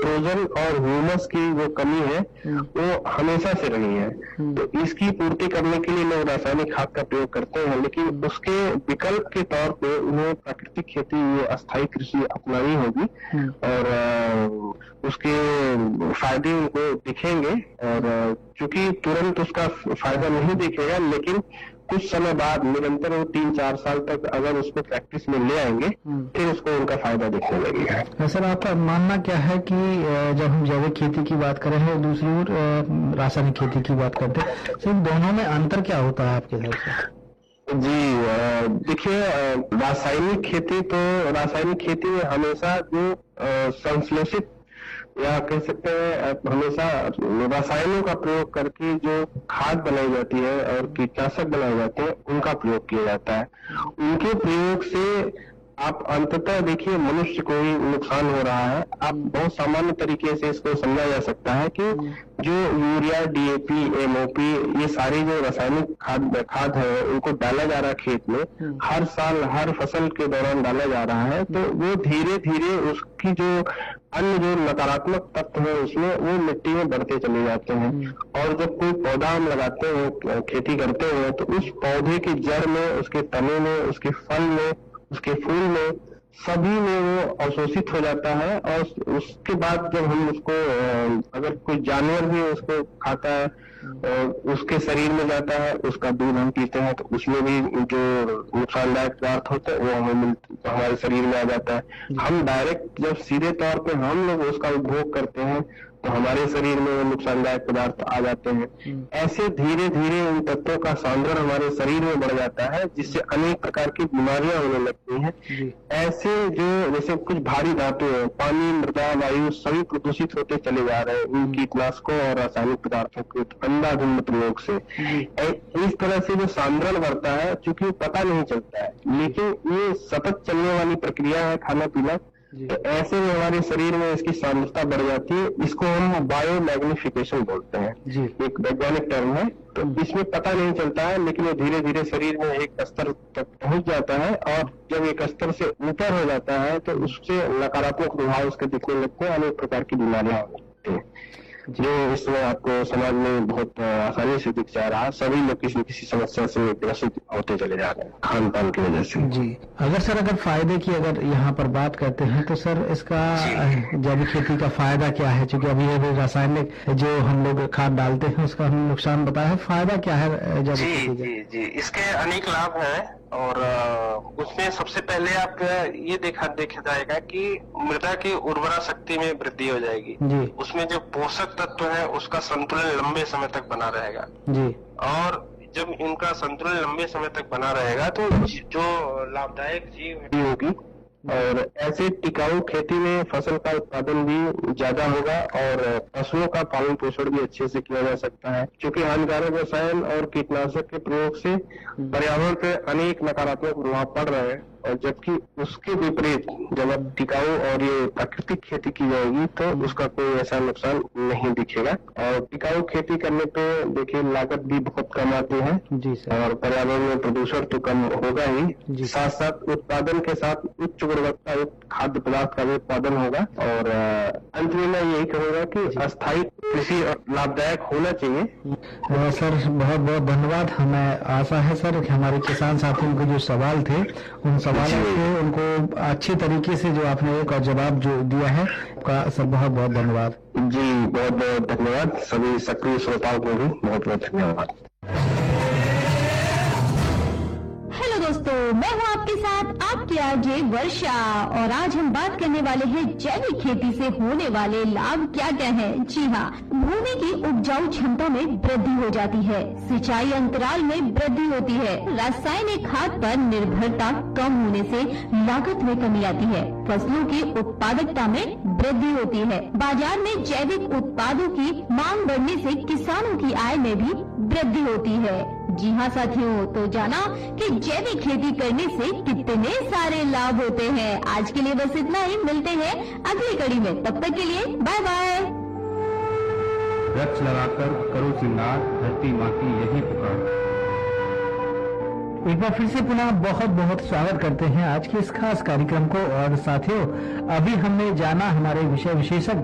Nitrogen और humus की जो कमी है वो हमेशा से रही है। तो इसकी पूर्ति करने के लिए लोग रासायनिक खाद का प्रयोग करते हैं, लेकिन उसके विकल्प के तौर पे उन्हें प्राकृतिक खेती, ये अस्थायी कृषि अपनानी होगी और उसके फायदे उनको दिखेंगे। और चूंकि तुरंत उसका फायदा नहीं दिखेगा, लेकिन कुछ समय बाद निरंतर वो 3-4 साल तक अगर उसको प्रैक्टिस में ले आएंगे फिर उसको उनका फायदा दिखने लगेगा। सर, आपका मानना क्या है कि जब हम जैविक खेती की बात करें और दूसरी ओर रासायनिक खेती की बात करते हैं, सिर्फ दोनों में अंतर क्या होता है आपके हिसाब से? जी देखिए, रासायनिक खेती में हमेशा जो संश्लेषित या कह सकते हैं हमेशा रसायनों का प्रयोग करके जो खाद बनाई जाती है और कीटनाशक बनाए जाते हैं उनका प्रयोग किया जाता है। उनके प्रयोग से आप अंततः देखिए मनुष्य को ही नुकसान हो रहा है। आप बहुत सामान्य तरीके से इसको समझा जा सकता है कि जो यूरिया, डीएपी, एमओपी, ये सारी जो रासायनिक खाद है उनको डाला जा रहा है खेत में, हर साल हर फसल के दौरान डाला जा रहा है, तो वो धीरे धीरे उसकी जो अन्य जो नकारात्मक तत्व है उसमें वो मिट्टी में बढ़ते चले जाते हैं। और जब कोई पौधा हम लगाते हैं, खेती करते हैं, तो उस पौधे की जड़ में, उसके तने में, उसके फल में, उसके फूल में, सभी में वो अवशोषित हो जाता है। और उसके बाद जब हम उसको अगर कोई जानवर भी उसको खाता है और उसके शरीर में जाता है, उसका दूध हम पीते हैं, तो उसमें भी जो नुकसानदायक पदार्थ होते हैं वो हमारे शरीर में आ जाता है। हम डायरेक्ट जब सीधे तौर पे हम लोग उसका उपभोग करते हैं तो हमारे शरीर में वो नुकसानदायक पदार्थ आ जाते हैं। ऐसे धीरे धीरे उन तत्वों का सांद्रण हमारे शरीर में बढ़ जाता है, जिससे अनेक प्रकार की बीमारियां होने लगती हैं। ऐसे जो जैसे कुछ भारी धातु है, पानी, मृदा, वायु सभी प्रदूषित होते चले जा रहे हैं इन कीटनाशकों और रासायनिक पदार्थों के अंधाधुंध प्रयोग से। इस तरह से जो सांद्रण बढ़ता है, चूंकि पता नहीं चलता है, लेकिन ये सतत चलने वाली प्रक्रिया है खाना पीना, तो ऐसे में हमारे शरीर में इसकी सांद्रता बढ़ जाती है। इसको हम बायोमैग्निफिकेशन बोलते हैं, एक वैज्ञानिक टर्म है। तो इसमें पता नहीं चलता है, लेकिन ये धीरे धीरे शरीर में एक स्तर तक पहुंच जाता है, और जब एक स्तर से ऊपर हो जाता है तो उससे नकारात्मक प्रभाव उसके दिखने लगते हैं, अनेक प्रकार की बीमारियां होती हैं जो इस समय आपको समाज में बहुत आसानी से दिख जा रहा है। सभी लोग किसी न किसी समस्या से ग्रसित होते चले जा रहे हैं खान पान की वजह से। जी, अगर फायदे की अगर यहाँ पर बात करते हैं तो सर इसका जैविक खेती का फायदा क्या है? क्योंकि अभी रासायनिक जो हम लोग खाद डालते हैं उसका हम नुकसान बताया है, फायदा क्या है जैविक खेती का? जी, इसके अनेक लाभ हैं, और उसमें सबसे पहले आप ये देखा जाएगा कि मृदा की उर्वरा शक्ति में वृद्धि हो जाएगी। उसमें जो पोषक तत्व है उसका संतुलन लंबे समय तक बना रहेगा जी। और जब इनका संतुलन लंबे समय तक बना रहेगा तो जो लाभदायक जीव होगी, और ऐसे टिकाऊ खेती में फसल का उत्पादन भी ज्यादा होगा और पशुओं का पालन पोषण भी अच्छे से किया जा सकता है। क्योंकि हानिकारक रसायन और कीटनाशक के प्रयोग से पर्यावरण पे अनेक नकारात्मक प्रभाव पड़ रहे हैं, और जबकि उसके विपरीत जब अब टिकाऊ और ये प्राकृतिक खेती की जाएगी तो उसका कोई ऐसा नुकसान नहीं दिखेगा। और टिकाऊ खेती करने पे देखिए लागत भी बहुत कम आती है जी सर, और पर्यावरण में प्रदूषण तो कम होगा ही, साथ साथ उत्पादन के साथ उच्च गुणवत्ता युक्त खाद्य पदार्थ का भी उत्पादन होगा। और अंत में मैं यही कहूँगा कि अस्थायी कृषि लाभदायक होना चाहिए। सर बहुत बहुत धन्यवाद। हमें आशा है सर कि हमारे किसान साथियों के जो सवाल थे उन सवालों के उनको अच्छी तरीके से जो आपने एक और जवाब जो दिया है, आपका सर बहुत बहुत धन्यवाद। जी बहुत बहुत धन्यवाद। सभी सक्रिय श्रोताओं को भी बहुत बहुत धन्यवाद। हेलो दोस्तों, मैं हूँ आपके साथ आपकी आरजे वर्षा, और आज हम बात करने वाले हैं जैविक खेती से होने वाले लाभ क्या क्या हैं। जी हाँ, भूमि की उपजाऊ क्षमता में वृद्धि हो जाती है, सिंचाई अंतराल में वृद्धि होती है, रासायनिक खाद पर निर्भरता कम होने से लागत में कमी आती है, फसलों की उत्पादकता में वृद्धि होती है, बाजार में जैविक उत्पादों की मांग बढ़ने से किसानों की आय में भी वृद्धि होती है। जी हाँ साथियों, तो जाना कि जैविक खेती करने से कितने सारे लाभ होते हैं। आज के लिए बस इतना ही, मिलते हैं अगली कड़ी में, तब तक के लिए बाय बाय। वृक्ष लगाकर करो श्रृंगार, धरती माँ की यही पुकार। एक बार फिर से पुनः बहुत बहुत स्वागत करते हैं आज के इस खास कार्यक्रम को। और साथियों, अभी हमने जाना हमारे विषय विशेषज्ञ